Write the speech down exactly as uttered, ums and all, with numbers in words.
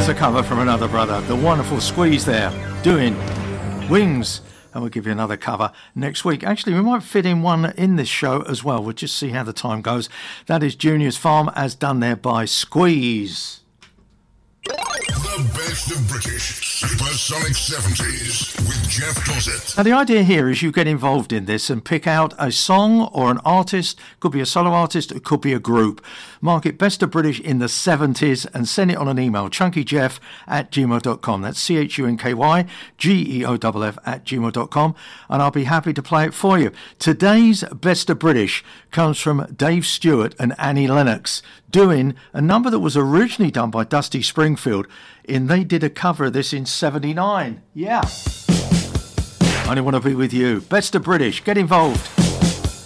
A cover from another brother, the wonderful Squeeze there, doing Wings, and we'll give you another cover next week. Actually, we might fit in one in this show as well. We'll just see how the time goes. That is Junior's Farm, as done there by Squeeze. The best of British Supersonic seventies with Jeff Dossett. Now, the idea here is you get involved in this and pick out a song or an artist. Could be a solo artist, it could be a group. Mark it Best of British in the seventies and send it on an email, chunkyjeff at gmail dot com. That's C H U N K Y G E O F F at gmail dot com, and I'll be happy to play it for you. Today's Best of British comes from Dave Stewart and Annie Lennox, doing a number that was originally done by Dusty Springfield, and they did a cover of this in seventy-nine. Yeah. I only want to be with you. Best of British. Get involved.